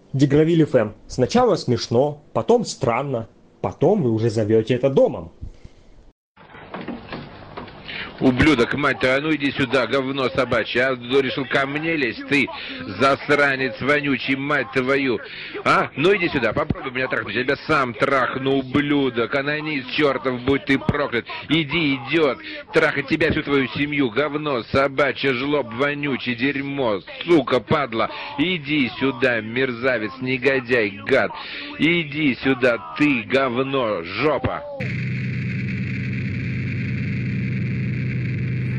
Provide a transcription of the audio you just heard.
Дегравиль ФМ. Сначала смешно, потом странно, потом вы уже зовете это домом. Ублюдок, мать твою, а ну иди сюда, говно собачье, а решил ко мне лезть, ты засранец вонючий, мать твою, а? Ну иди сюда, попробуй меня трахнуть, я тебя сам трахну, ублюдок, анонист чертов, будь ты проклят, иди, идиот, трахать тебя, всю твою семью, говно собачье, жлоб вонючий, дерьмо, сука, падла, иди сюда, мерзавец, негодяй, гад, иди сюда, ты, говно, жопа.